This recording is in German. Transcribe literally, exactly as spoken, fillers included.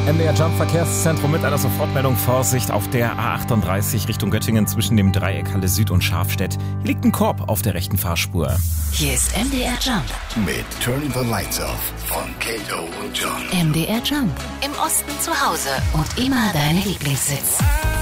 M D R Jump Verkehrszentrum mit einer Sofortmeldung. Vorsicht auf der A achtunddreißig Richtung Göttingen zwischen dem Dreieck Halle Süd und Schafstedt. Hier liegt ein Korb auf der rechten Fahrspur. Hier ist M D R Jump mit Turning the Lights Off von Kato und John. M D R Jump. Im Osten zu Hause und immer dein Lieblingssitz.